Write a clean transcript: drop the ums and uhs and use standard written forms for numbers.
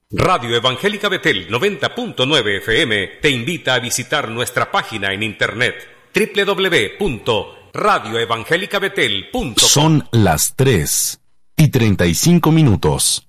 Radio Evangélica Betel 90.9 FM te invita a visitar nuestra página en internet www.radioevangelicabetel.com. Son las 3:35.